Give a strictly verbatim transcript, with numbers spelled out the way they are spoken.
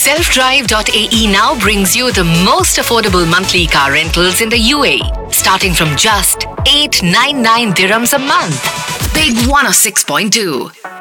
self drive dot a e now brings you the most affordable monthly car rentals in the U A E, starting from just eight hundred ninety-nine dirhams a month. Big one oh six point two.